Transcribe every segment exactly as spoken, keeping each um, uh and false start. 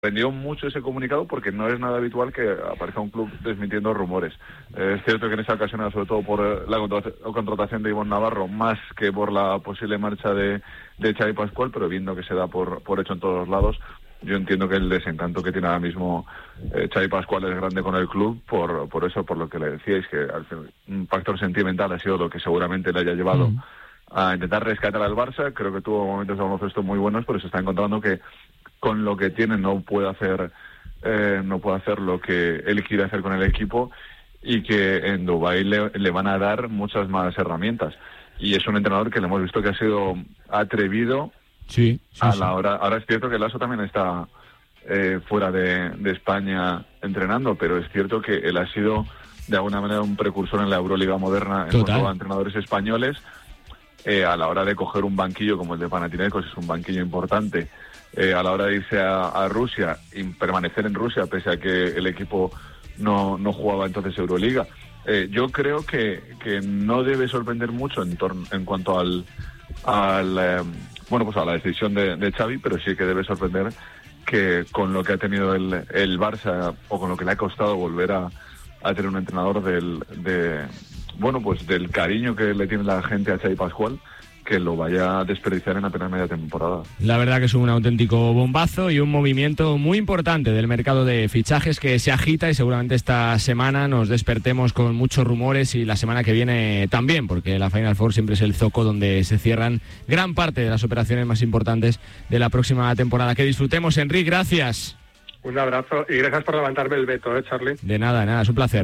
sorprendió mucho ese comunicado porque no es nada habitual que aparezca un club desmintiendo rumores. Eh, es cierto que en esa ocasión era sobre todo por eh, la contratación de Ivonne Navarro, más que por la posible marcha de, de Xavi Pascual, pero viendo que se da por, por hecho en todos los lados, yo entiendo que el desencanto que tiene ahora mismo eh, Xavi Pascual es grande con el club, por, por eso, por lo que le decíais, que al final, un factor sentimental ha sido lo que seguramente le haya llevado mm. a intentar rescatar al Barça. Creo que tuvo momentos de baloncesto muy buenos, pero se está encontrando que con lo que tiene no puede hacer eh, no puede hacer lo que él quiere hacer con el equipo, y que en Dubái le, le van a dar muchas más herramientas, y es un entrenador que le hemos visto que ha sido atrevido sí, sí, a sí. la hora. Ahora es cierto que Lasso también está eh, fuera de, de España entrenando, pero es cierto que él ha sido de alguna manera un precursor en la Euroliga moderna en cuanto a entrenadores españoles, eh, a la hora de coger un banquillo como el de Panathinaikos. Es un banquillo importante. Eh, a la hora de irse a, a Rusia y permanecer en Rusia, pese a que el equipo no, no jugaba entonces Euroliga. Eh, yo creo que, que no debe sorprender mucho en, torno, en cuanto al, al eh, bueno, pues a la decisión de, de Xavi, pero sí que debe sorprender que con lo que ha tenido el, el Barça, o con lo que le ha costado volver a, a tener un entrenador del, de, bueno, pues del cariño que le tiene la gente a Xavi Pascual, que lo vaya a desperdiciar en apenas media temporada. La verdad que es un auténtico bombazo y un movimiento muy importante del mercado de fichajes que se agita, y seguramente esta semana nos despertemos con muchos rumores, y la semana que viene también, porque la Final Four siempre es el zoco donde se cierran gran parte de las operaciones más importantes de la próxima temporada. Que disfrutemos, Enric, gracias. Un abrazo y gracias por levantarme el veto, ¿eh, Charlie? De nada, de nada, es un placer.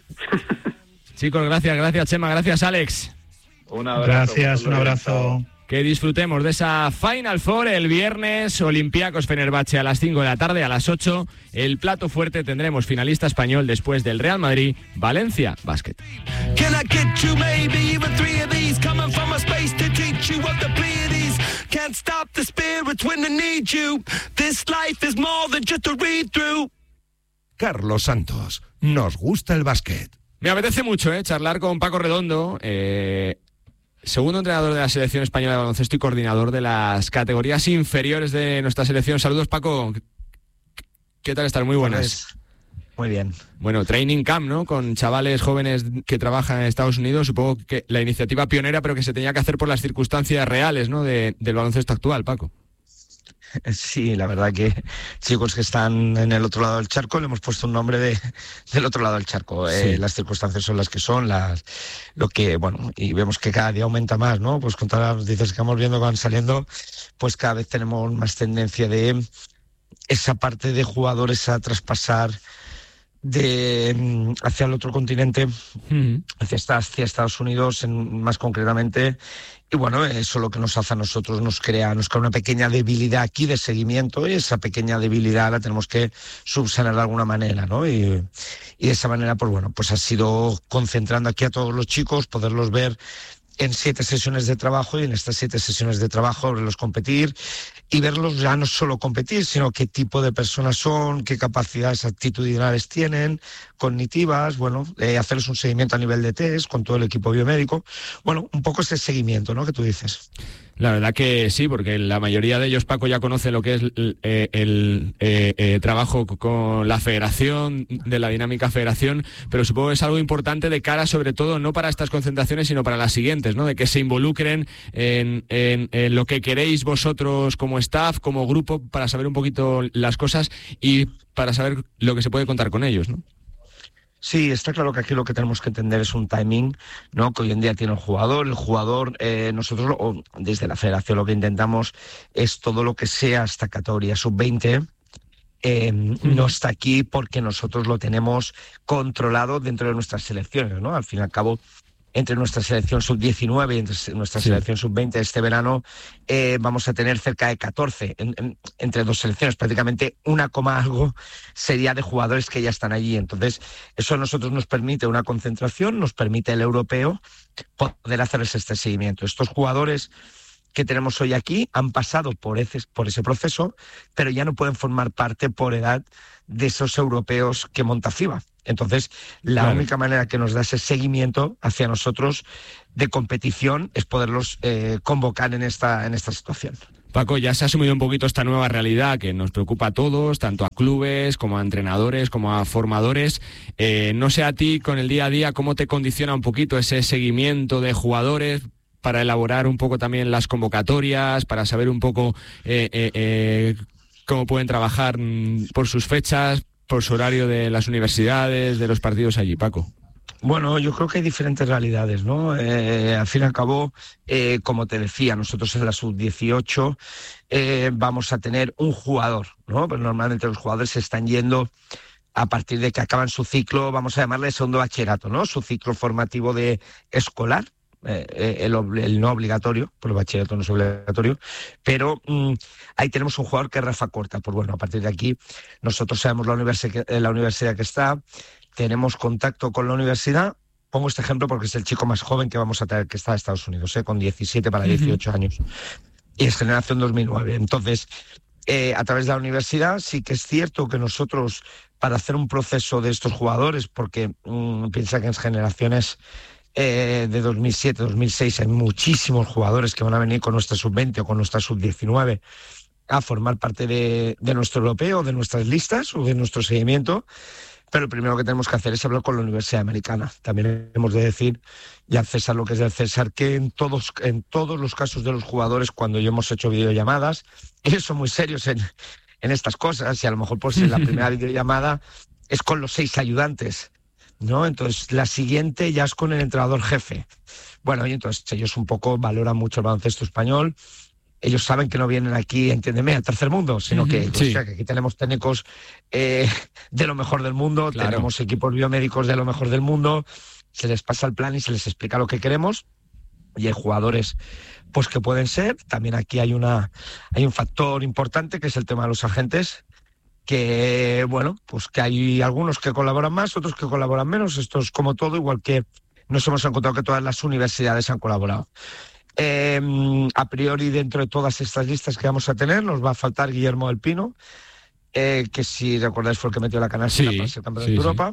Chicos, gracias, gracias Chema, gracias Alex. Un abrazo. Gracias, un abrazo. Que disfrutemos de esa Final Four el viernes. Olympiacos Fenerbahce a las cinco de la tarde. A las ocho, el plato fuerte, tendremos finalista español después del Real Madrid, Valencia Basket. Carlos Santos, nos gusta el básquet. Me apetece mucho eh, charlar con Paco Redondo, eh, segundo entrenador de la selección española de baloncesto y coordinador de las categorías inferiores de nuestra selección. Saludos, Paco. ¿Qué tal estás? Muy buenas. Muy bien. Bueno, Training Camp, ¿no? Con chavales jóvenes que trabajan en Estados Unidos. Supongo que la iniciativa pionera, pero que se tenía que hacer por las circunstancias reales, ¿no? De, del baloncesto actual, Paco. Sí, la verdad que chicos que están en el otro lado del charco, le hemos puesto un nombre de, del otro lado del charco. Sí. Eh, las circunstancias son las que son, las, lo que, bueno, y vemos que cada día aumenta más, ¿no? Pues con todas las noticias que vamos viendo que van saliendo, pues cada vez tenemos más tendencia de esa parte de jugadores a traspasar de hacia el otro continente, uh-huh. hacia, hacia Estados Unidos, en, más concretamente. Y bueno, eso lo que nos hace a nosotros, nos crea, nos crea una pequeña debilidad aquí de seguimiento, y esa pequeña debilidad la tenemos que subsanar de alguna manera, ¿no? Y, y de esa manera, pues bueno, pues ha sido concentrando aquí a todos los chicos, poderlos ver en siete sesiones de trabajo, y en estas siete sesiones de trabajo verlos competir, y verlos ya no solo competir, sino qué tipo de personas son, qué capacidades actitudinales tienen, cognitivas, bueno, eh, hacerles un seguimiento a nivel de test con todo el equipo biomédico. Bueno, un poco ese seguimiento, ¿no?, que tú dices. La verdad que sí, porque la mayoría de ellos, Paco, ya conoce lo que es el, el, el eh, eh, trabajo con la federación, de la dinámica federación, pero supongo que es algo importante de cara, sobre todo, no para estas concentraciones, sino para las siguientes, ¿no? De que se involucren en, en, en lo que queréis vosotros como staff, como grupo, para saber un poquito las cosas y para saber lo que se puede contar con ellos, ¿no? Sí, está claro que aquí lo que tenemos que entender es un timing, ¿no?, que hoy en día tiene el jugador. El jugador, eh, nosotros, o desde la federación, lo que intentamos es todo lo que sea hasta categoría sub veinte, eh, mm. no está aquí porque nosotros lo tenemos controlado dentro de nuestras selecciones, ¿no? Al fin y al cabo, entre nuestra selección sub diecinueve y entre nuestra sí. selección sub veinte este verano, eh, vamos a tener cerca de catorce, en, en, entre dos selecciones, prácticamente una coma algo sería de jugadores que ya están allí. Entonces, eso a nosotros nos permite una concentración, nos permite el europeo poder hacerles este seguimiento. Estos jugadores que tenemos hoy aquí han pasado por ese, por ese proceso, pero ya no pueden formar parte por edad de esos europeos que monta FIBA. Entonces, la claro. única manera que nos da ese seguimiento hacia nosotros de competición es poderlos eh, convocar en esta, en esta situación. Paco, ya se ha asumido un poquito esta nueva realidad que nos preocupa a todos, tanto a clubes como a entrenadores, como a formadores. Eh, no sé a ti, con el día a día, ¿cómo te condiciona un poquito ese seguimiento de jugadores para elaborar un poco también las convocatorias, para saber un poco eh, eh, eh, cómo pueden trabajar por sus fechas, por su horario de las universidades, de los partidos allí, Paco? Bueno, yo creo que hay diferentes realidades, ¿no? Eh, al fin y al cabo, eh, como te decía, nosotros en la sub dieciocho eh, vamos a tener un jugador, ¿no? Pero normalmente los jugadores se están yendo a partir de que acaban su ciclo, vamos a llamarle segundo bachillerato, ¿no? Su ciclo formativo de escolar, eh, el, el no obligatorio, porque el bachillerato no es obligatorio, pero mmm, ahí tenemos un jugador que es Rafa Corta. Pues bueno, a partir de aquí nosotros sabemos la, universi- la universidad que está, tenemos contacto con la universidad. Pongo este ejemplo porque es el chico más joven que vamos a tener, que está en Estados Unidos, ¿eh? Con diecisiete para dieciocho uh-huh. años. Y es generación dos mil nueve. Entonces, eh, a través de la universidad sí que es cierto que nosotros, para hacer un proceso de estos jugadores, porque mmm, piensa que en generaciones eh, de dos mil siete, dos mil seis hay muchísimos jugadores que van a venir con nuestra sub veinte o con nuestra sub diecinueve a formar parte de, de nuestro europeo, de nuestras listas o de nuestro seguimiento. Pero lo primero que tenemos que hacer es hablar con la Universidad Americana. También hemos de decir, y al César lo que es del César, que en todos, en todos los casos de los jugadores, cuando yo hemos hecho videollamadas, ellos son muy serios en, en estas cosas, y a lo mejor pues la primera videollamada es con los seis ayudantes, ¿no? Entonces la siguiente ya es con el entrenador jefe. Bueno, y entonces ellos un poco valoran mucho el baloncesto español. Ellos saben que no vienen aquí, entiéndeme, al tercer mundo, sino que, sí. o sea, que aquí tenemos técnicos eh, de lo mejor del mundo, claro. Tenemos equipos biomédicos de lo mejor del mundo, se les pasa el plan y se les explica lo que queremos, y hay jugadores pues que pueden ser. También aquí hay una hay un factor importante que es el tema de los agentes, que bueno, pues que hay algunos que colaboran más, otros que colaboran menos. Esto es como todo, igual que nos hemos encontrado que todas las universidades han colaborado. Eh, a priori, dentro de todas estas listas que vamos a tener, nos va a faltar Guillermo del Pino, eh, que si recordáis fue el que metió la canasta sí, para ser campeón sí, de Europa.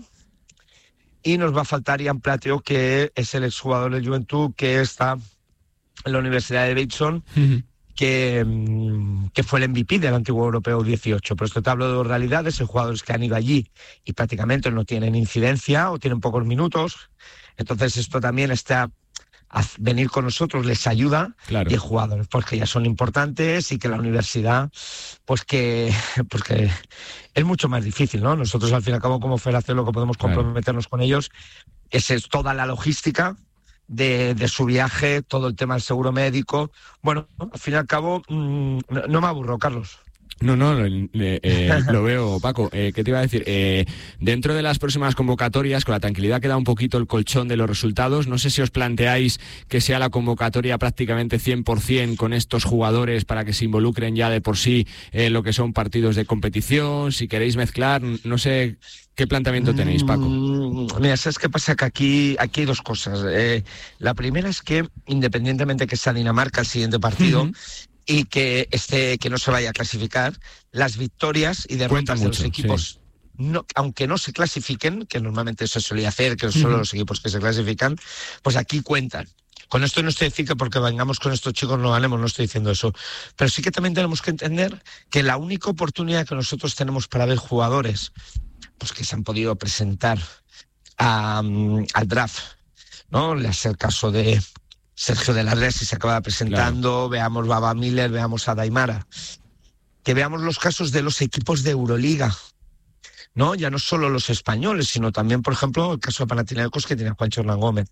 Sí. Y nos va a faltar Ian Plateo, que es el exjugador del Juventud, que está en la Universidad de Davidson, uh-huh. que, que fue el M V P del antiguo Europeo dieciocho. Pero esto te hablo de dos realidades, hay jugadores que han ido allí y prácticamente no tienen incidencia o tienen pocos minutos. Entonces esto también está... a venir con nosotros les ayuda, claro. Y hay jugadores pues que ya son importantes y que la universidad pues que pues que es mucho más difícil, ¿no? Nosotros al fin y al cabo como federación lo que podemos comprometernos claro. con ellos es, es toda la logística de, de su viaje, todo el tema del seguro médico. Bueno, al fin y al cabo mmm, no, no me aburro, Carlos. No, no, eh, eh, lo veo, Paco. Eh, ¿Qué te iba a decir? Eh, dentro de las próximas convocatorias, con la tranquilidad que da un poquito el colchón de los resultados, no sé si os planteáis que sea la convocatoria prácticamente cien por ciento con estos jugadores para que se involucren ya de por sí en lo que son partidos de competición, si queréis mezclar, no sé... ¿Qué planteamiento tenéis, Paco? Mira, ¿sabes qué pasa? Que aquí, aquí hay dos cosas. Eh, la primera es que, independientemente que sea Dinamarca el siguiente partido, uh-huh. y que este que no se vaya a clasificar, las victorias y derrotas de los equipos, sí. no, aunque no se clasifiquen, que normalmente eso se solía hacer, que son uh-huh. los equipos que se clasifican, pues aquí cuentan. Con esto no estoy diciendo que porque vengamos con estos chicos no ganemos, no estoy diciendo eso. Pero sí que también tenemos que entender que la única oportunidad que nosotros tenemos para ver jugadores pues que se han podido presentar a, um, al draft, ¿no? Le hace el caso de Sergio de la Red, si se acaba presentando, claro. Veamos Baba Miller, veamos a Daimara. Que veamos los casos de los equipos de Euroliga, ¿no? Ya no solo los españoles, sino también, por ejemplo, el caso de Panathinaikos, que tiene a Juancho Hernán Gómez.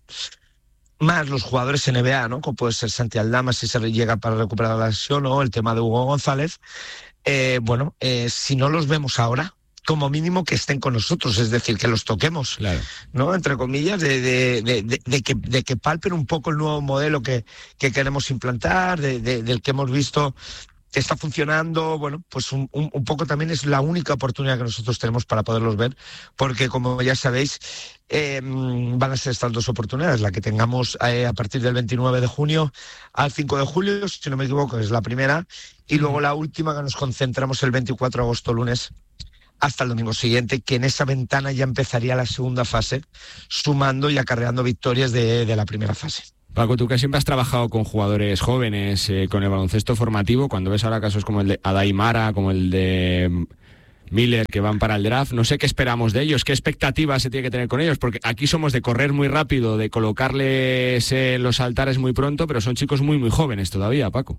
Más los jugadores N B A, ¿no? Como puede ser Santi Aldama, si se llega para recuperar la lesión, o el tema de Hugo González. Eh, bueno, eh, si no los vemos ahora, como mínimo que estén con nosotros, es decir, que los toquemos, claro. ¿no? Entre comillas, de, de, de, de, de, que, de que palpen un poco el nuevo modelo que, que queremos implantar, de, de, del que hemos visto que está funcionando. Bueno, pues un, un, un poco también es la única oportunidad que nosotros tenemos para poderlos ver, porque como ya sabéis, eh, van a ser estas dos oportunidades, la que tengamos eh, a partir del veintinueve de junio al cinco de julio, si no me equivoco, es la primera, y luego la última que nos concentramos el veinticuatro de agosto, lunes, hasta el domingo siguiente, que en esa ventana ya empezaría la segunda fase, sumando y acarreando victorias de, de la primera fase. Paco, tú que siempre has trabajado con jugadores jóvenes, eh, con el baloncesto formativo, cuando ves ahora casos como el de Adaimara, como el de Miller, que van para el draft, no sé qué esperamos de ellos, qué expectativas se tiene que tener con ellos, porque aquí somos de correr muy rápido, de colocarles en los altares muy pronto, pero son chicos muy, muy jóvenes todavía, Paco.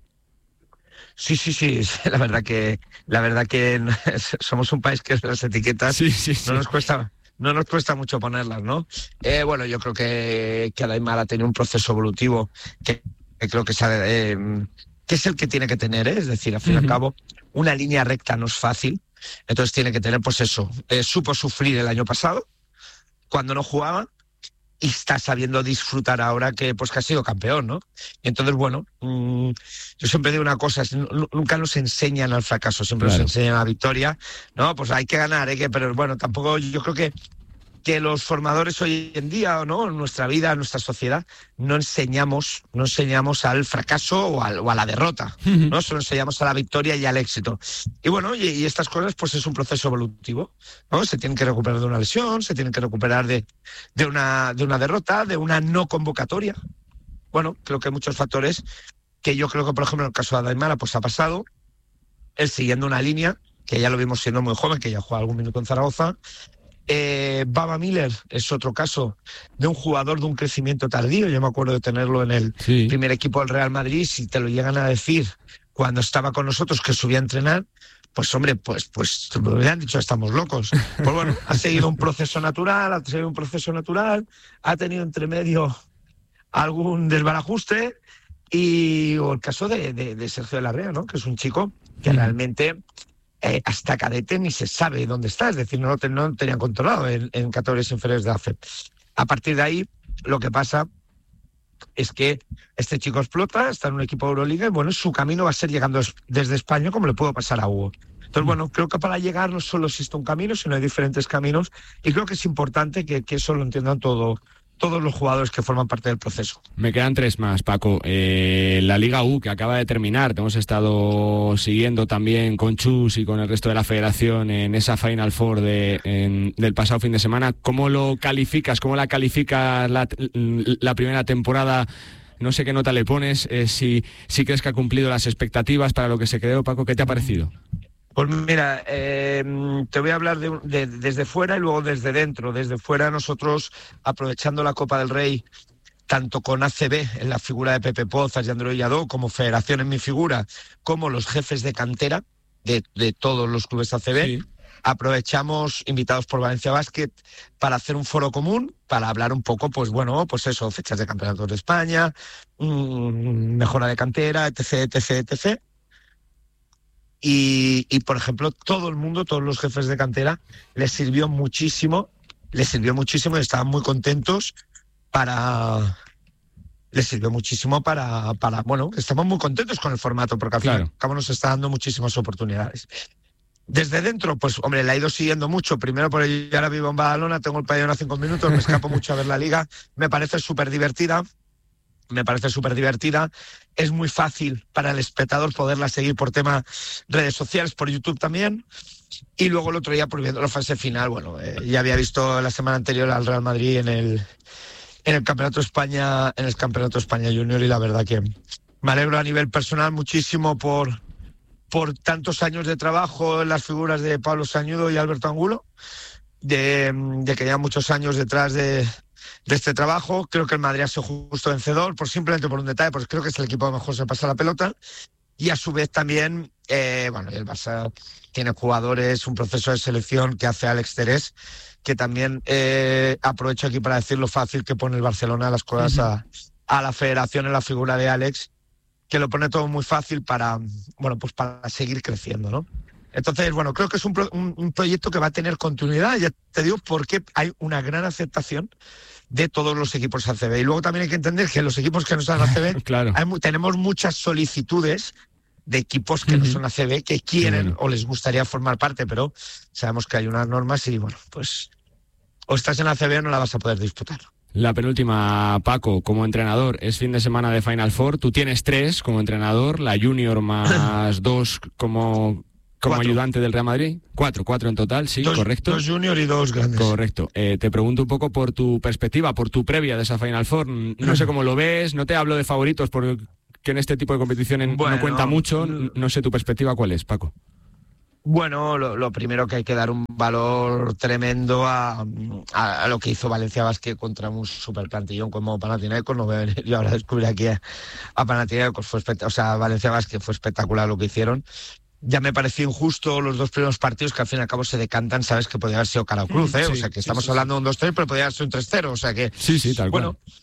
Sí, sí, sí, la verdad que la verdad que somos un país que las etiquetas sí, sí, sí. no nos cuesta no nos cuesta mucho ponerlas, ¿no? Eh, bueno, yo creo que, que Adaimara ha tenido un proceso evolutivo que, que creo que, sabe, eh, que es el que tiene que tener, ¿eh? Es decir, al fin y uh-huh. al cabo, una línea recta no es fácil. Entonces tiene que tener, pues eso, eh, supo sufrir el año pasado, cuando no jugaba, y está sabiendo disfrutar ahora que, pues, que ha sido campeón, ¿no? Entonces, bueno, mmm, yo siempre digo una cosa, nunca nos enseñan al fracaso, siempre claro. nos enseñan a la victoria, ¿no? Pues hay que ganar, hay que, pero bueno, tampoco yo creo que que los formadores hoy en día, ¿no? En nuestra vida, en nuestra sociedad, no enseñamos, no enseñamos al fracaso o, al, o a la derrota, ¿no? Solo enseñamos a la victoria y al éxito. Y bueno, y, y estas cosas, pues es un proceso evolutivo, ¿no? Se tienen que recuperar de una lesión, se tienen que recuperar de, de, una, de una derrota, de una no convocatoria. Bueno, creo que hay muchos factores que yo creo que, por ejemplo, en el caso de Adaimara, pues ha pasado, él siguiendo una línea, que ya lo vimos siendo muy joven, que ya juega algún minuto en Zaragoza. Eh, Baba Miller es otro caso de un jugador de un crecimiento tardío. Yo me acuerdo de tenerlo en el sí. primer equipo del Real Madrid. Si te lo llegan a decir cuando estaba con nosotros que subía a entrenar, pues hombre, pues, pues me hubieran dicho estamos locos. Pues bueno, ha seguido un proceso natural, ha seguido un proceso natural, ha tenido entre medio algún desbarajuste. Y o el caso de, de, de Sergio de la Rea, ¿no? Que es un chico que mm. realmente Eh, hasta cadete ni se sabe dónde está, es decir, no lo, ten, no lo tenían controlado en, en categorías inferiores de A F E. A partir de ahí, lo que pasa es que este chico explota, está en un equipo de Euroliga y bueno, su camino va a ser llegando desde España, como le puedo pasar a Hugo. Entonces, bueno, creo que para llegar no solo existe un camino, sino hay diferentes caminos y creo que es importante que, que eso lo entiendan todo. todos los jugadores que forman parte del proceso. Me quedan tres más, Paco. Eh, la Liga U, que acaba de terminar, te hemos estado siguiendo también con Chus y con el resto de la federación en esa Final Four de, en, del pasado fin de semana. ¿Cómo lo calificas? ¿Cómo la calificas la, la primera temporada? No sé qué nota le pones, eh, si, si crees que ha cumplido las expectativas para lo que se creó. Paco, ¿qué te ha parecido? Pues mira, eh, te voy a hablar de, de, desde fuera y luego desde dentro. Desde fuera nosotros, aprovechando la Copa del Rey, tanto con A C B, en la figura de Pepe Pozas y Andreu Lladó, como Federación en mi figura, como los jefes de cantera de, de todos los clubes A C B, sí. aprovechamos, invitados por Valencia Basket, para hacer un foro común, para hablar un poco, pues bueno, pues eso, fechas de campeonatos de España, mmm, mejora de cantera, etc, etc, etcétera. Y, y, por ejemplo, todo el mundo, todos los jefes de cantera, les sirvió muchísimo, les sirvió muchísimo y estaban muy contentos para... Les sirvió muchísimo para, para... Bueno, estamos muy contentos con el formato, porque al final claro. cabo nos está dando muchísimas oportunidades. Desde dentro, pues, hombre, la he ido siguiendo mucho. Primero, por ello, yo ahora vivo en Badalona, tengo el pabellón a cinco minutos, me escapo mucho a ver la liga. Me parece súper divertida. Me parece súper divertida. Es muy fácil para el espectador poderla seguir por tema redes sociales, por YouTube también. Y luego el otro día, por viendo la fase final, bueno, eh, ya había visto la semana anterior al Real Madrid en el en el Campeonato España, en el Campeonato España Junior, y la verdad que me alegro a nivel personal muchísimo por, por tantos años de trabajo en las figuras de Pablo Sañudo y Alberto Angulo, de, de que llevan muchos años detrás de de este trabajo. Creo que el Madrid ha sido justo vencedor, por simplemente por un detalle, pues creo que es el equipo que mejor se pasa la pelota, y a su vez también, eh, bueno, el Barça tiene jugadores, un proceso de selección que hace Alex Terés, que también eh, aprovecho aquí para decir lo fácil que pone el Barcelona las cosas uh-huh. a, a la federación en la figura de Alex, que lo pone todo muy fácil para, bueno, pues para seguir creciendo, ¿no? Entonces, bueno, creo que es un, pro, un, un proyecto que va a tener continuidad, ya te digo, porque hay una gran aceptación de todos los equipos A C B. Y luego también hay que entender que los equipos que no son A C B, claro. hay, tenemos muchas solicitudes de equipos que uh-huh. no son A C B, que quieren bueno. o les gustaría formar parte, pero sabemos que hay unas normas y, bueno, pues o estás en A C B o no la vas a poder disputar. La penúltima, Paco, como entrenador, es fin de semana de Final Four. Tú tienes tres como entrenador, la Junior más dos como como cuatro. ayudante del Real Madrid. Cuatro, cuatro en total, sí, dos, correcto. Dos junior y dos grandes. Correcto. Eh, te pregunto un poco por tu perspectiva, por tu previa de esa Final Four. No sé cómo lo ves, no te hablo de favoritos porque en este tipo de competiciones bueno, no cuenta mucho. No sé tu perspectiva cuál es, Paco. Bueno, lo, lo primero que hay que dar un valor tremendo a, a, a lo que hizo Valencia Basket contra un super plantillón como Panathinaikos. No voy a venir yo ahora a descubrir aquí a, a Panathinaikos. Fue o sea, Valencia Basket fue espectacular lo que hicieron. Ya me pareció injusto los dos primeros partidos que al fin y al cabo se decantan, sabes que podría haber sido cara o cruz, ¿eh? Sí, o sea que estamos sí, sí, hablando de un dos tres, pero podría haber sido un tres cero, o sea que... Sí, sí, tal bueno, cual.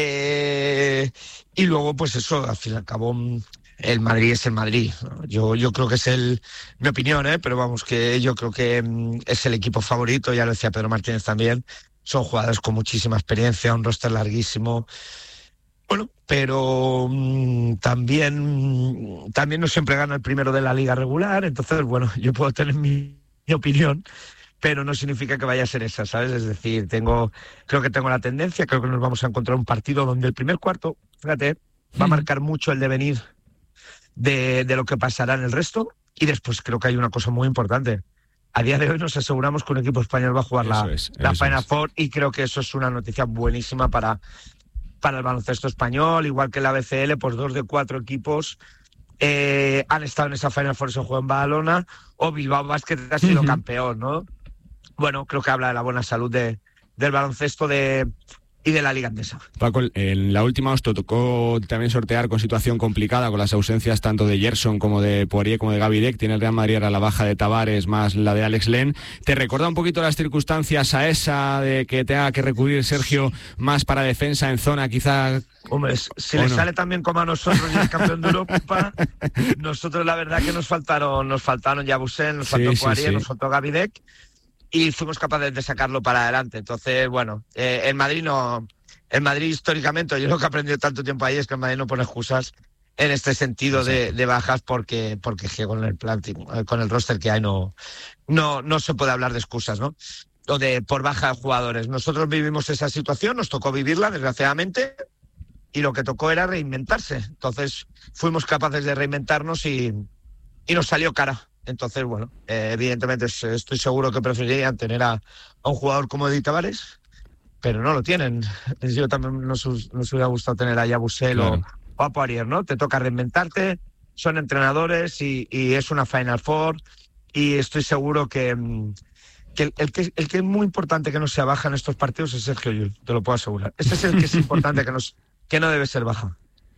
Eh, y luego pues eso, al fin y al cabo... El Madrid es el Madrid. Yo, yo creo que es el, mi opinión, ¿eh? Pero vamos, que yo creo que mm, es el equipo favorito, ya lo decía Pedro Martínez también. Son jugadores con muchísima experiencia, un roster larguísimo. Bueno, pero mmm, también, también no siempre gana el primero de la liga regular, entonces, bueno, yo puedo tener mi, mi opinión, pero no significa que vaya a ser esa, ¿sabes? Es decir, tengo, creo que tengo la tendencia, creo que nos vamos a encontrar un partido donde el primer cuarto, fíjate, va a marcar mucho el devenir De, de lo que pasará en el resto. Y después creo que hay una cosa muy importante. A día de hoy nos aseguramos que un equipo español va a jugar eso la, es, la Final Four, y creo que eso es una noticia buenísima para, para el baloncesto español. Igual que la B C L, pues dos de cuatro equipos eh, han estado en esa Final Four, se juega en Badalona, o Bilbao Basket ha sido uh-huh. campeón, ¿no? Bueno, creo que habla de la buena salud de, del baloncesto de... y de la Liga Andesa. Paco, en la última os tocó también sortear con situación complicada, con las ausencias tanto de Gerson como de Poirier como de Gavidec. Tiene el Real Madrid ahora la baja de Tavares más la de Alex Len. ¿Te recuerda un poquito las circunstancias a esa de que tenga que recurrir Sergio más para defensa en zona, quizá? Hombre, si le no? sale también como a nosotros y es campeón de Europa, nosotros la verdad que nos faltaron, nos faltaron Yabusel, nos faltó sí, Poirier, sí, sí. nos faltó Gavidec, y fuimos capaces de sacarlo para adelante. Entonces, bueno, eh, el Madrid no... El Madrid históricamente, yo lo que he aprendido tanto tiempo ahí es que el Madrid no pone excusas en este sentido de, de bajas porque porque con el plan, con el roster que hay no, no, no se puede hablar de excusas, ¿no? O de por baja de jugadores. Nosotros vivimos esa situación, nos tocó vivirla, desgraciadamente, y lo que tocó era reinventarse. Entonces, fuimos capaces de reinventarnos y, y nos salió cara. Entonces, bueno, eh, evidentemente estoy seguro que preferirían tener a, a un jugador como Eddie Tavares, pero no lo tienen. Yo también nos, nos hubiera gustado tener a Yabusel claro. o, o a Poirier, ¿no? Te toca reinventarte, son entrenadores y, y es una Final Four, y estoy seguro que, que, el, el que el que es muy importante que no sea baja en estos partidos es Sergio Llull, te lo puedo asegurar. Ese es el que es importante que, nos, que no debe ser baja.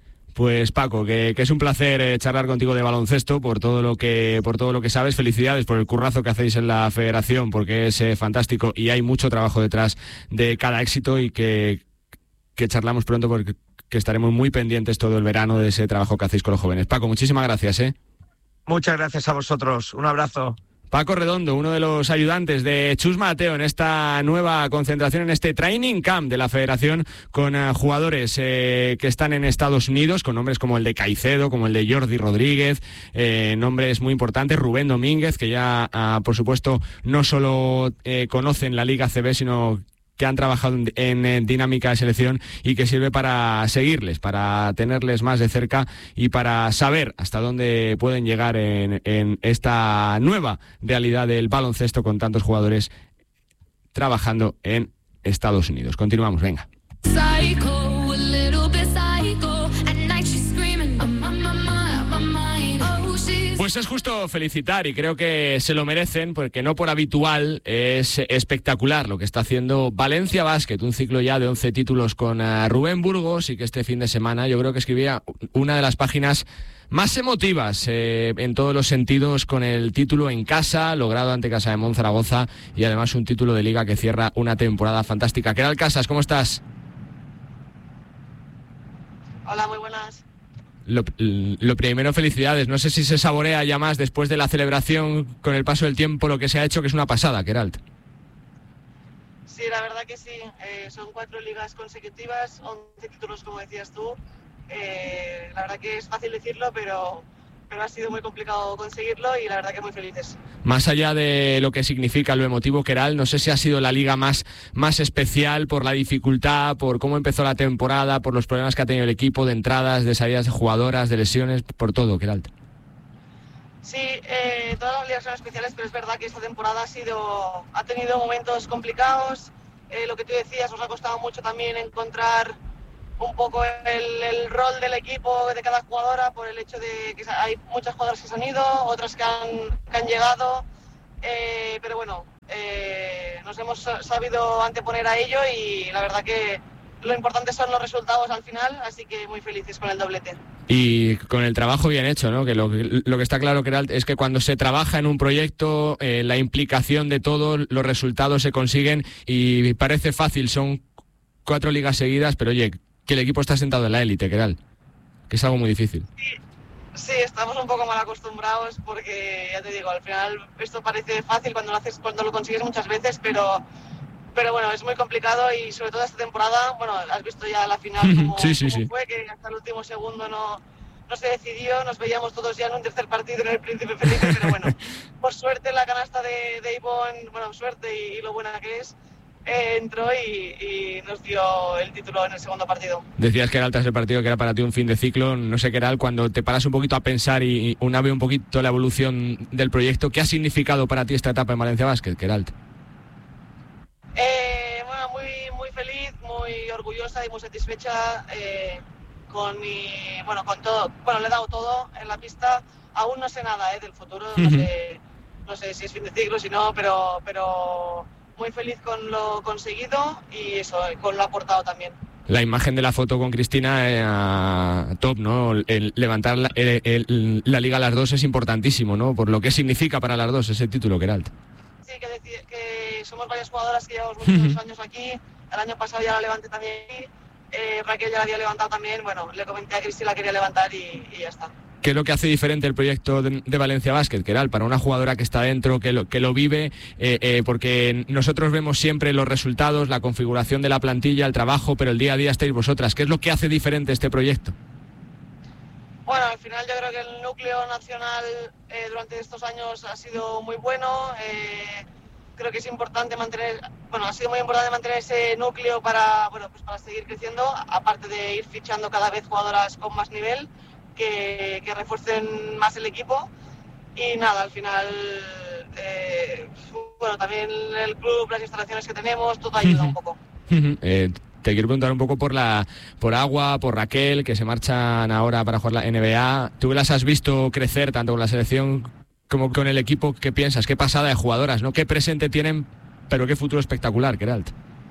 Pues Paco, que, que es un placer eh, charlar contigo de baloncesto por todo lo que por todo lo que sabes. Felicidades por el currazo que hacéis en la federación, porque es eh, fantástico y hay mucho trabajo detrás de cada éxito, y que, que charlamos pronto porque que estaremos muy pendientes todo el verano de ese trabajo que hacéis con los jóvenes. Paco, muchísimas gracias. ¿eh? Muchas gracias a vosotros. Un abrazo. Paco Redondo, uno de los ayudantes de Chus Mateo en esta nueva concentración, en este training camp de la federación, con uh, jugadores eh, que están en Estados Unidos, con nombres como el de Caicedo, como el de Jordi Rodríguez, eh, nombres muy importantes, Rubén Domínguez, que ya, uh, por supuesto, no solo eh, conocen la Liga A C B, sino que han trabajado en, en, en dinámica de selección, y que sirve para seguirles, para tenerles más de cerca y para saber hasta dónde pueden llegar en, en esta nueva realidad del baloncesto con tantos jugadores trabajando en Estados Unidos. Continuamos, venga. Psycho, a little bit psycho. At night she's screaming, I'm on my mind, my mind. Oh, she's... Pues es justo felicitar, y creo que se lo merecen, porque no por habitual es espectacular lo que está haciendo Valencia Basket, un ciclo ya de once títulos con uh, Rubén Burgos, y que este fin de semana yo creo que escribía una de las páginas más emotivas eh, en todos los sentidos, con el título en casa, logrado ante Casa de Monzaragoza, y además un título de liga que cierra una temporada fantástica. ¿Qué tal, Casas? ¿Cómo estás? Hola, muy buenas. Lo, lo primero, felicidades. No sé si se saborea ya más después de la celebración, con el paso del tiempo, lo que se ha hecho, que es una pasada, Queralt. Sí, la verdad que sí. Eh, son cuatro ligas consecutivas, once títulos, como decías tú. Eh, la verdad que es fácil decirlo, pero, pero ha sido muy complicado conseguirlo, y la verdad que muy felices. Más allá de lo que significa lo emotivo, Queralt, no sé si ha sido la liga más, más especial por la dificultad, por cómo empezó la temporada, por los problemas que ha tenido el equipo de entradas, de salidas de jugadoras, de lesiones, por todo, Queralt. Sí, eh, todas las ligas son especiales, pero es verdad que esta temporada ha sido, ha tenido momentos complicados. Eh, lo que tú decías, nos ha costado mucho también encontrar un poco el, el rol del equipo, de cada jugadora, por el hecho de que hay muchas jugadoras que se han ido, otras que han, que han llegado, eh, pero bueno, eh, nos hemos sabido anteponer a ello y la verdad que lo importante son los resultados al final, así que muy felices con el doblete. Y con el trabajo bien hecho, ¿no? Que lo, lo que está claro, Queralt, es que cuando se trabaja en un proyecto, eh, la implicación de todo, los resultados se consiguen y parece fácil, son cuatro ligas seguidas, pero oye, que el equipo está sentado en la élite, Queralt, que es algo muy difícil. Sí, sí, estamos un poco mal acostumbrados porque, ya te digo, al final esto parece fácil cuando lo haces, cuando lo consigues muchas veces, pero... Pero bueno, es muy complicado y sobre todo esta temporada, bueno, has visto ya la final como, sí, sí, como sí. fue, que hasta el último segundo no, no se decidió, nos veíamos todos ya en un tercer partido en el Príncipe Felipe, pero bueno, por suerte la canasta de, de Ivonne, bueno, suerte y, y lo buena que es, eh, entró y, y nos dio el título en el segundo partido. Decías que era tras el partido que era para ti un fin de ciclo, no sé qué era, cuando te paras un poquito a pensar y una ve un poquito la evolución del proyecto, ¿qué ha significado para ti esta etapa en Valencia Basket, Queralt? Eh, bueno, muy, muy feliz, muy orgullosa y muy satisfecha eh, con mi, bueno, con todo, bueno, le he dado todo en la pista, aún no sé nada eh, del futuro, no sé, no sé si es fin de ciclo, si no, pero, pero muy feliz con lo conseguido y eso, con lo aportado también. La imagen de la foto con Cristina eh, top, ¿no? El levantar la, el, el, la liga a las dos es importantísimo, ¿no? Por lo que significa para las dos ese título, Queralt. Sí, que, decir, que somos varias jugadoras que llevamos muchos años aquí. El año pasado ya la levanté también. Eh, Raquel ya la había levantado también. Bueno, le comenté a Cristi la quería levantar y, y ya está. ¿Qué es lo que hace diferente el proyecto de, de Valencia Basket, Queralt, para una jugadora que está dentro, que lo, que lo vive? Eh, eh, porque nosotros vemos siempre los resultados, la configuración de la plantilla, el trabajo, pero el día a día estáis vosotras. ¿Qué es lo que hace diferente este proyecto? Bueno, al final yo creo que el núcleo nacional eh, durante estos años ha sido muy bueno. Eh, creo que es importante mantener, bueno, ha sido muy importante mantener ese núcleo para, bueno, pues para seguir creciendo, aparte de ir fichando cada vez jugadoras con más nivel, que, que refuercen más el equipo. Y nada, al final, eh, bueno, también el club, las instalaciones que tenemos, todo ayuda un poco. eh, Te quiero preguntar un poco por la por Agua, por Raquel, que se marchan ahora para jugar la N B A. ¿Tú las has visto crecer tanto con la selección como con el equipo? ¿Qué piensas? ¿Qué pasada de jugadoras, no? ¿Qué presente tienen, pero qué futuro espectacular, Queralt?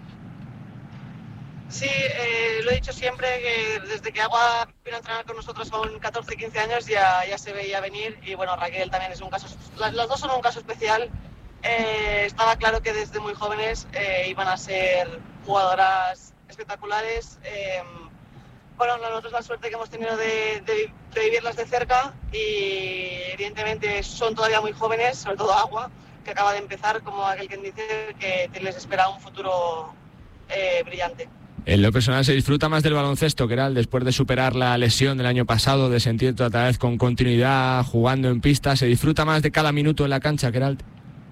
Sí, eh, lo he dicho siempre, que desde que Agua vino a entrenar con nosotros con catorce, quince años ya, ya se veía venir. Y bueno, Raquel también es un caso, las, las dos son un caso especial. Eh, estaba claro que desde muy jóvenes eh, iban a ser jugadoras espectaculares. Eh, bueno, nosotros la suerte que hemos tenido de, de, de vivirlas de cerca y evidentemente son todavía muy jóvenes, sobre todo Agua, que acaba de empezar, como aquel que dice que les espera un futuro eh, brillante. En lo personal, ¿se disfruta más del baloncesto, Queralt, después de superar la lesión del año pasado, de sentirte otra vez con continuidad, jugando en pista? ¿Se disfruta más de cada minuto en la cancha, Queralt?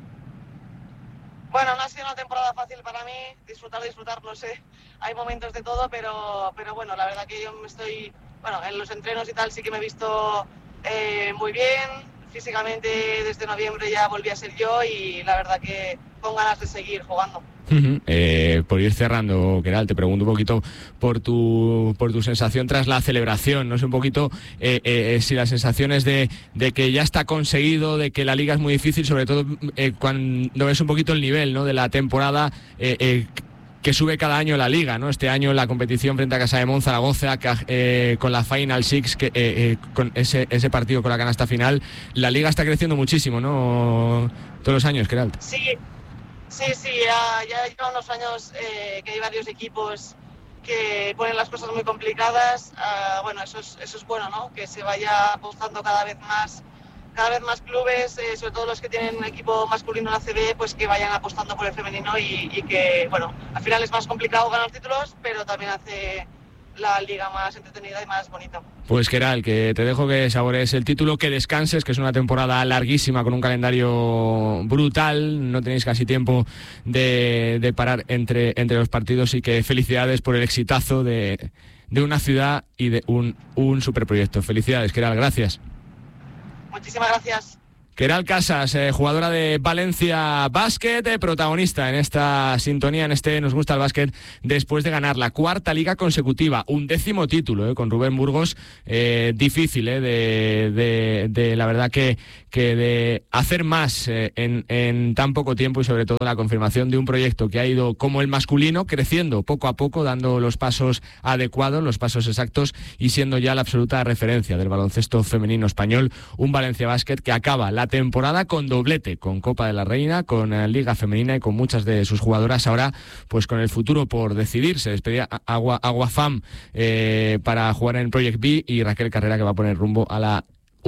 Bueno, no ha sido una temporada fácil para mí, disfrutar, disfrutar, no sé, hay momentos de todo, pero, pero bueno, la verdad que yo me estoy, bueno, en los entrenos y tal sí que me he visto eh, muy bien, físicamente desde noviembre ya volví a ser yo y la verdad que con ganas de seguir jugando. Uh-huh. Eh, por ir cerrando, Queralt, te pregunto un poquito por tu por tu sensación tras la celebración, no sé un poquito eh, eh, si las sensaciones de, de que ya está conseguido, de que la liga es muy difícil, sobre todo eh, cuando ves un poquito el nivel, ¿no?, de la temporada eh, eh, que sube cada año la liga, ¿no? Este año la competición frente a Casa de Mon, Zaragoza, eh, con la Final Six, que, eh, eh, con ese, ese partido con la canasta final, la liga está creciendo muchísimo, ¿no?, todos los años, Queralt. Sí. Sí, sí, ya, ya llevan unos años eh, que hay varios equipos que ponen las cosas muy complicadas. Uh, bueno, eso es, eso es bueno, ¿no? Que se vaya apostando cada vez más, cada vez más clubes, eh, sobre todo los que tienen un equipo masculino en la A C B, pues que vayan apostando por el femenino y, y que, bueno, al final es más complicado ganar títulos, pero también hace la liga más entretenida y más bonita. Pues Queralt, que te dejo que saborees el título, que descanses, que es una temporada larguísima con un calendario brutal, no tenéis casi tiempo de, de parar entre, entre los partidos, y que felicidades por el exitazo de, de una ciudad y de un, un superproyecto. Felicidades, Queralt, gracias. Muchísimas gracias. Queralt Casas, eh, jugadora de Valencia Basket, eh, protagonista en esta sintonía, en este Nos Gusta el Básquet, después de ganar la cuarta liga consecutiva, un décimo título eh, con Rubén Burgos, eh, difícil, eh, de, de, de la verdad que, que de hacer más eh, en, en tan poco tiempo, y sobre todo la confirmación de un proyecto que ha ido como el masculino, creciendo poco a poco, dando los pasos adecuados, los pasos exactos, y siendo ya la absoluta referencia del baloncesto femenino español, un Valencia Basket que acaba la temporada con doblete, con Copa de la Reina, con eh, Liga Femenina y con muchas de sus jugadoras ahora pues con el futuro por decidir. Se despedía Agua, Aguafam eh, para jugar en Project B, y Raquel Carrera, que va a poner rumbo a la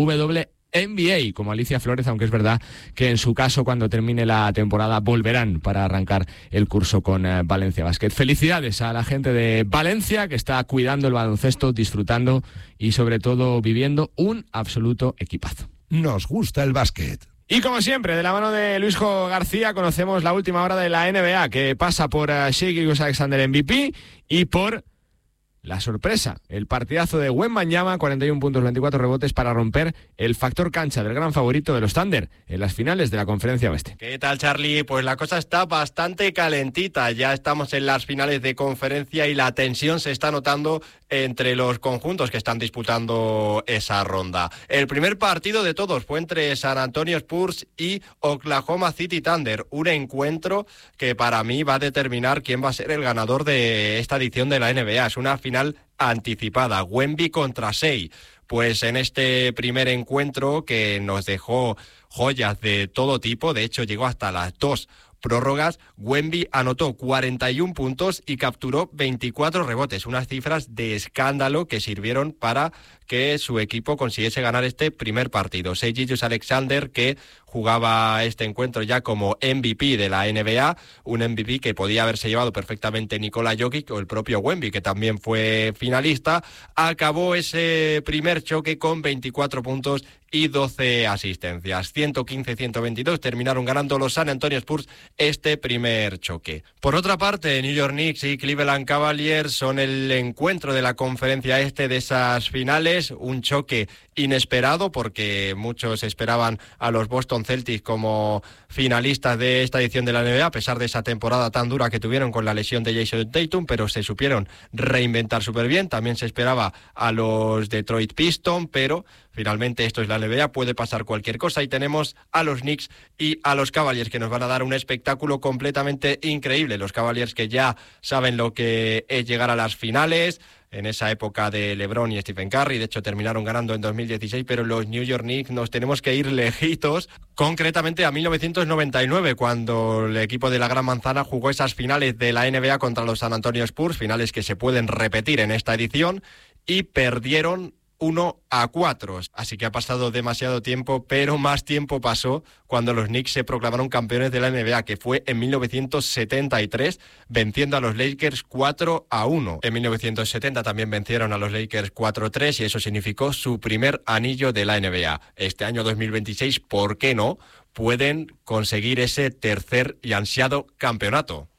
W N B A, como Alicia Flores, aunque es verdad que en su caso, cuando termine la temporada, volverán para arrancar el curso con eh, Valencia Basket. Felicidades a la gente de Valencia, que está cuidando el baloncesto, disfrutando y sobre todo viviendo un absoluto equipazo. Nos gusta el básquet. Y como siempre, de la mano de Luisjo García, conocemos la última hora de la N B A, que pasa por uh, Shai Gilgeous-Alexander M V P y por la sorpresa, el partidazo de Wembanyama, cuarenta y uno puntos, veinticuatro rebotes, para romper el factor cancha del gran favorito de los Thunder en las finales de la Conferencia Oeste. ¿Qué tal, Charlie? Pues la cosa está bastante calentita. Ya estamos en las finales de conferencia y la tensión se está notando entre los conjuntos que están disputando esa ronda. El primer partido de todos fue entre San Antonio Spurs y Oklahoma City Thunder, un encuentro que para mí va a determinar quién va a ser el ganador de esta edición de la N B A. Es una final anticipada, Wemby contra Shai. Pues en este primer encuentro, que nos dejó joyas de todo tipo, de hecho llegó hasta las dos prórrogas, Wemby anotó cuarenta y uno puntos y capturó veinticuatro rebotes, unas cifras de escándalo que sirvieron para que su equipo consiguiese ganar este primer partido. Shai Gilgeous-Alexander, que jugaba este encuentro ya como M V P de la N B A, un M V P que podía haberse llevado perfectamente Nikola Jokic o el propio Wemby, que también fue finalista, acabó ese primer choque con veinticuatro puntos y doce asistencias. ciento quince a ciento veintidós terminaron ganando los San Antonio Spurs este primer choque. Por otra parte, New York Knicks y Cleveland Cavaliers son el encuentro de la conferencia este de esas finales, un choque inesperado porque muchos esperaban a los Boston Celtics como finalistas de esta edición de la N B A, a pesar de esa temporada tan dura que tuvieron con la lesión de Jason Tatum, pero se supieron reinventar súper bien. También se esperaba a los Detroit Pistons, pero finalmente esto es la N B A, puede pasar cualquier cosa, y tenemos a los Knicks y a los Cavaliers, que nos van a dar un espectáculo completamente increíble. Los Cavaliers, que ya saben lo que es llegar a las finales, en esa época de LeBron y Stephen Curry, de hecho terminaron ganando en dos mil dieciséis, pero los New York Knicks nos tenemos que ir lejitos, concretamente a mil novecientos noventa y nueve, cuando el equipo de la Gran Manzana jugó esas finales de la N B A contra los San Antonio Spurs, finales que se pueden repetir en esta edición, y perdieron uno a cuatro. Así que ha pasado demasiado tiempo, pero más tiempo pasó cuando los Knicks se proclamaron campeones de la N B A, que fue en mil novecientos setenta y tres, venciendo a los Lakers cuatro a uno. En mil novecientos setenta también vencieron a los Lakers cuatro a tres y eso significó su primer anillo de la N B A. Este año dos mil veintiséis, ¿por qué no?, pueden conseguir ese tercer y ansiado campeonato.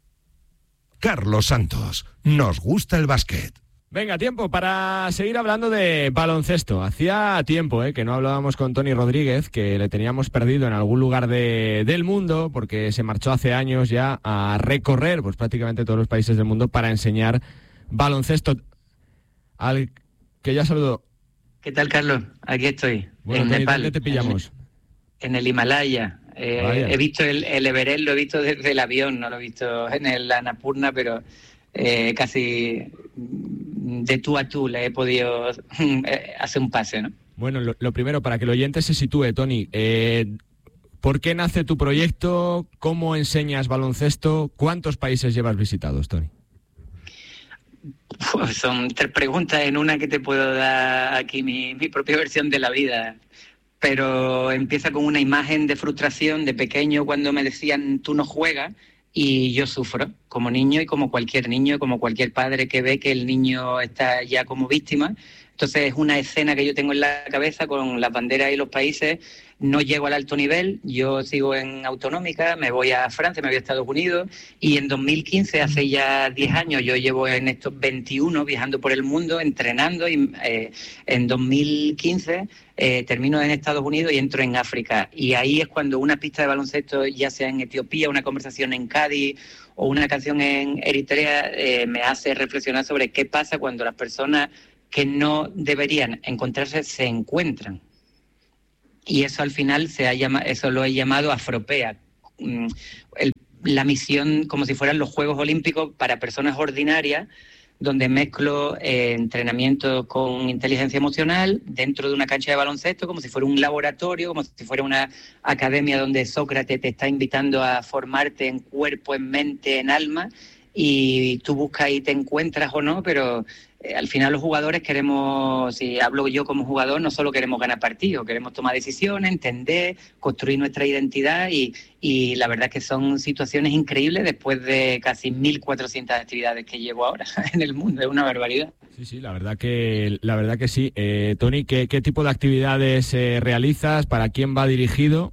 Carlos Santos, nos gusta el básquet. Venga, tiempo para seguir hablando de baloncesto. Hacía tiempo eh, que no hablábamos con Tony Rodríguez, que le teníamos perdido en algún lugar de, del mundo, porque se marchó hace años ya a recorrer pues prácticamente todos los países del mundo para enseñar baloncesto. Al que ya saludo. ¿Qué tal, Carlos? Aquí estoy, bueno, en Tony, Nepal. ¿dónde te pillamos? En, en el Himalaya. Eh, he visto el, el Everest, lo he visto desde el avión, no lo he visto en el Annapurna, pero eh, casi de tú a tú le he podido hacer un pase, ¿no? Bueno, lo, lo primero, para que el oyente se sitúe, Tony, eh, ¿por qué nace tu proyecto? ¿Cómo enseñas baloncesto? ¿Cuántos países llevas visitados, Tony? Pues son tres preguntas en una que te puedo dar aquí mi, mi propia versión de la vida. Pero empieza con una imagen de frustración de pequeño cuando me decían tú no juegas, y yo sufro como niño y como cualquier niño, como cualquier padre que ve que el niño está ya como víctima. Entonces es una escena que yo tengo en la cabeza con las banderas y los países. No llego al alto nivel, yo sigo en autonómica, me voy a Francia, me voy a Estados Unidos, y en dos mil quince, hace ya diez años, yo llevo en estos veintiuno viajando por el mundo, entrenando, y eh, en dos mil quince eh, termino en Estados Unidos y entro en África. Y ahí es cuando una pista de baloncesto, ya sea en Etiopía, una conversación en Cádiz o una canción en Eritrea, eh, me hace reflexionar sobre qué pasa cuando las personas que no deberían encontrarse se encuentran. Y eso al final se ha llama, eso lo he llamado Afropea, el, la misión como si fueran los Juegos Olímpicos para personas ordinarias, donde mezclo eh, entrenamiento con inteligencia emocional dentro de una cancha de baloncesto, como si fuera un laboratorio, como si fuera una academia donde Sócrates te está invitando a formarte en cuerpo, en mente, en alma, y tú buscas y te encuentras o no, pero eh, al final los jugadores queremos, si hablo yo como jugador, no solo queremos ganar partidos, queremos tomar decisiones, entender, construir nuestra identidad, y, y la verdad es que son situaciones increíbles después de casi mil cuatrocientas actividades que llevo ahora en el mundo, es una barbaridad. Sí, sí, la verdad que la verdad que sí. Eh, Toni, ¿qué, ¿qué tipo de actividades eh, realizas? ¿Para quién va dirigido?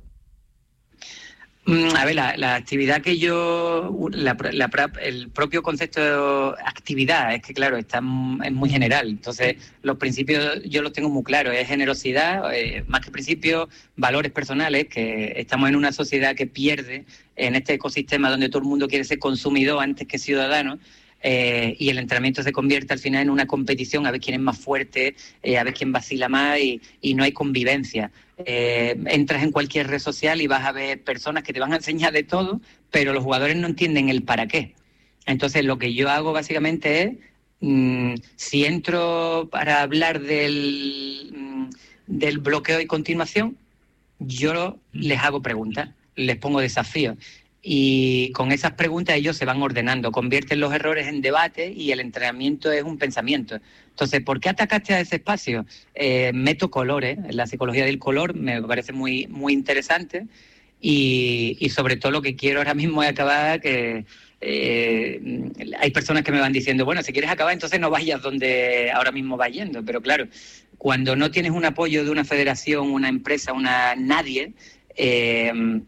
A ver, la, la actividad que yo, la, la, el propio concepto de actividad, es que claro, está, es muy general. Entonces, los principios yo los tengo muy claros, es generosidad, eh, más que principios, valores personales, que estamos en una sociedad que pierde en este ecosistema donde todo el mundo quiere ser consumidor antes que ciudadano. Eh, y el entrenamiento se convierte al final en una competición a ver quién es más fuerte, eh, a ver quién vacila más, y, y no hay convivencia. Eh, entras en cualquier red social y vas a ver personas que te van a enseñar de todo, pero los jugadores no entienden el para qué. Entonces lo que yo hago básicamente es, mmm, si entro para hablar del, mmm, del bloqueo y continuación, yo les hago preguntas, les pongo desafíos. Y con esas preguntas ellos se van ordenando, convierten los errores en debate, y el entrenamiento es un pensamiento. Entonces, ¿por qué atacaste a ese espacio? Eh, meto colores, la psicología del color me parece muy, muy interesante, y, y sobre todo lo que quiero ahora mismo es acabar, que eh, hay personas que me van diciendo, bueno, si quieres acabar entonces no vayas donde ahora mismo vas yendo, pero claro, cuando no tienes un apoyo de una federación, una empresa, una nadie, eh,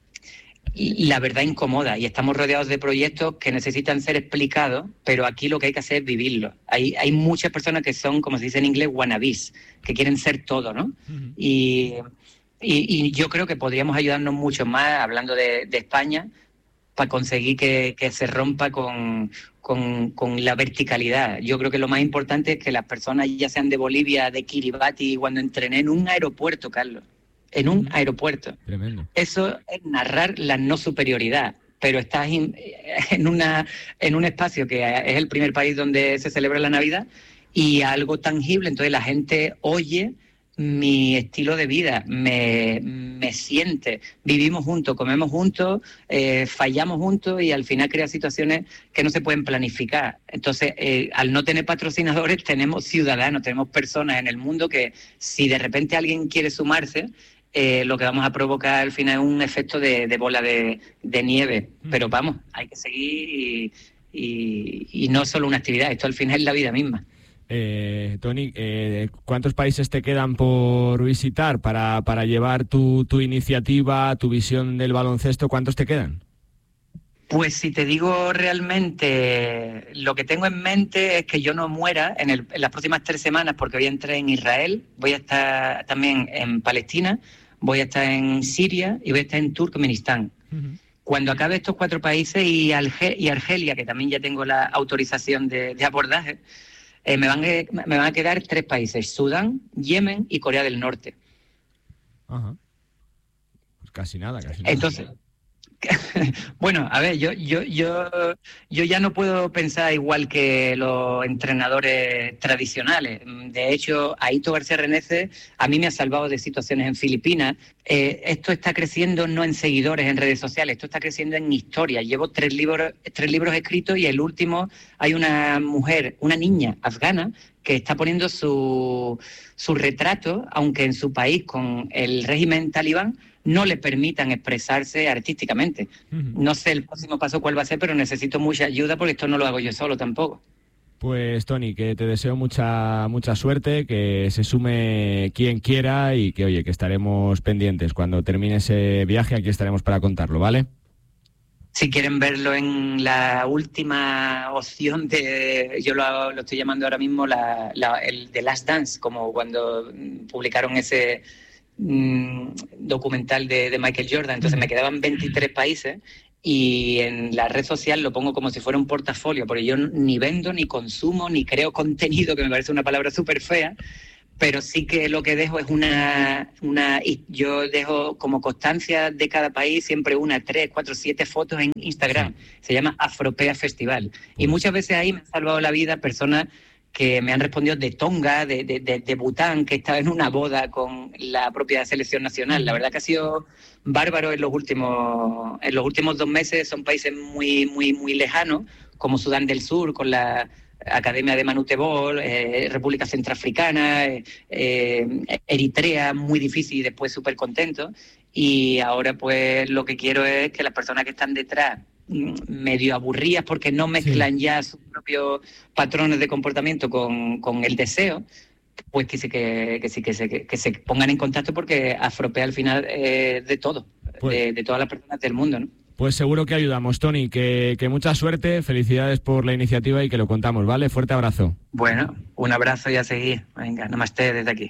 la verdad incomoda, y estamos rodeados de proyectos que necesitan ser explicados, pero aquí lo que hay que hacer es vivirlo. Hay, hay muchas personas que son, como se dice en inglés, wannabes, que quieren ser todo, ¿no? Uh-huh. Y, y, y yo creo que podríamos ayudarnos mucho más, hablando de, de España, para conseguir que, que se rompa con, con, con la verticalidad. Yo creo que lo más importante es que las personas, ya sean de Bolivia, de Kiribati, cuando entrené en un aeropuerto, Carlos, en un aeropuerto. Tremendo. Eso es narrar la no superioridad, pero estás in, en, una, en un espacio que es el primer país donde se celebra la Navidad, y algo tangible, entonces la gente oye mi estilo de vida, me, me siente, vivimos juntos, comemos juntos, eh, fallamos juntos, y al final crea situaciones que no se pueden planificar. Entonces, eh, al no tener patrocinadores, tenemos ciudadanos, tenemos personas en el mundo que, si de repente alguien quiere sumarse, Eh, lo que vamos a provocar al final es un efecto de, de bola de, de nieve. Pero vamos, hay que seguir, y, y, y no solo una actividad, esto al final es la vida misma. Eh, Toni, eh, ¿cuántos países te quedan por visitar para, para llevar tu, tu iniciativa, tu visión del baloncesto? ¿Cuántos te quedan? Pues si te digo realmente, lo que tengo en mente es que yo no muera en, el, en las próximas tres semanas, porque voy a entrar en Israel, voy a estar también en Palestina, voy a estar en Siria y voy a estar en Turkmenistán. Uh-huh. Cuando acabe estos cuatro países y, Alge- y Argelia, que también ya tengo la autorización de, de abordaje, eh, me, van a, me van a quedar tres países: Sudán, Yemen y Corea del Norte. Ajá. Uh-huh. Pues casi nada, casi nada. Entonces, bueno, a ver, yo, yo, yo, yo ya no puedo pensar igual que los entrenadores tradicionales. De hecho, Aito García Renece a mí me ha salvado de situaciones en Filipinas. Eh, esto está creciendo no en seguidores en redes sociales, esto está creciendo en historia. Llevo tres libros, tres libros escritos, y el último hay una mujer, una niña afgana, que está poniendo su, su retrato, aunque en su país, con el régimen talibán, no le permitan expresarse artísticamente. Uh-huh. No sé el próximo paso cuál va a ser, pero necesito mucha ayuda, porque esto no lo hago yo solo tampoco. Pues Toni, que te deseo mucha mucha suerte, que se sume quien quiera y que, oye, que estaremos pendientes. Cuando termine ese viaje, aquí estaremos para contarlo, ¿vale? Si quieren verlo en la última opción de, yo lo, lo estoy llamando ahora mismo la, la, el The Last Dance, como cuando publicaron ese mmm, documental de, de Michael Jordan. Entonces me quedaban veintitrés países y en la red social lo pongo como si fuera un portafolio, porque yo ni vendo, ni consumo, ni creo contenido, que me parece una palabra súper fea, pero sí que lo que dejo es una, una... Yo dejo como constancia de cada país siempre una, tres, cuatro, siete fotos en Instagram. Sí. Se llama Afropea Festival. Y muchas veces ahí me han salvado la vida personas que me han respondido de Tonga, de, de, de, de Bután, que estaba en una boda con la propia selección nacional. La verdad que ha sido bárbaro en los últimos, en los últimos dos meses. Son países muy, muy, muy lejanos, como Sudán del Sur, con la Academia de Manutebol, eh, República Centroafricana, eh, eh, Eritrea, muy difícil y después súper contento. Y ahora pues lo que quiero es que las personas que están detrás, medio aburridas porque no mezclan sí. ya sus propios patrones de comportamiento con, con el deseo, pues que sí que, que, sí, que, se, que, que se pongan en contacto, porque Afropea al final es de todo, pues, de, de todas las personas del mundo, ¿no? Pues seguro que ayudamos, Toni, que, que mucha suerte, felicidades por la iniciativa y que lo contamos, ¿vale? Fuerte abrazo. Bueno, un abrazo y a seguir. Venga, namaste desde aquí.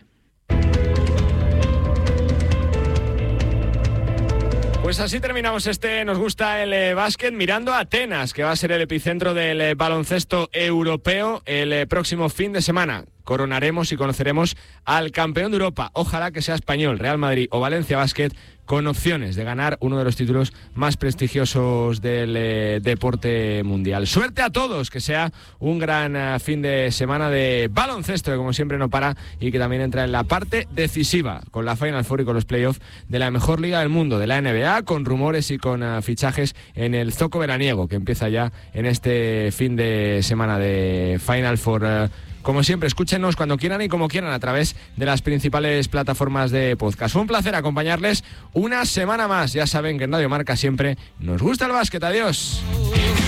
Pues así terminamos este Nos Gusta el eh, Básquet, mirando a Atenas, que va a ser el epicentro del eh, baloncesto europeo el eh, próximo fin de semana. Coronaremos y conoceremos al campeón de Europa, ojalá que sea español, Real Madrid o Valencia Basket, con opciones de ganar uno de los títulos más prestigiosos del eh, deporte mundial. Suerte a todos, que sea un gran uh, fin de semana de baloncesto, que como siempre no para y que también entra en la parte decisiva, con la Final Four y con los playoffs de la mejor liga del mundo, de la N B A, con rumores y con uh, fichajes en el zoco veraniego, que empieza ya en este fin de semana de Final Four. Uh, Como siempre, escúchenos cuando quieran y como quieran a través de las principales plataformas de podcast. Fue un placer acompañarles una semana más. Ya saben que en Radio Marca siempre nos gusta el básquet. Adiós.